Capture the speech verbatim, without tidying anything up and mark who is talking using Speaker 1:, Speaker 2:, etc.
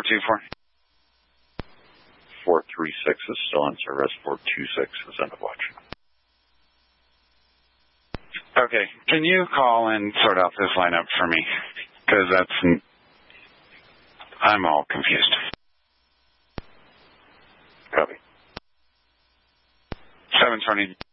Speaker 1: two four?
Speaker 2: four three six is still on service. four two six is end of watch.
Speaker 1: Okay. Can you call and sort out this lineup for me? Because that's... I'm all confused.
Speaker 2: Copy.
Speaker 1: seven twenty.